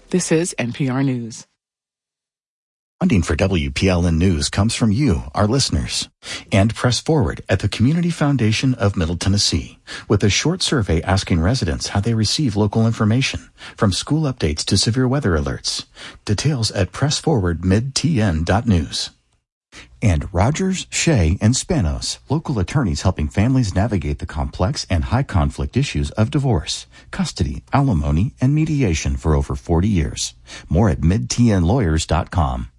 This is NPR News. Funding for WPLN News comes from you, our listeners. And Press Forward at the Community Foundation of Middle Tennessee, with a short survey asking residents how they receive local information, from school updates to severe weather alerts. Details at pressforwardmidtn.news. And Rogers, Shea, and Spanos, local attorneys helping families navigate the complex and high-conflict issues of divorce, custody, alimony, and mediation for over 40 years. More at midtnlawyers.com.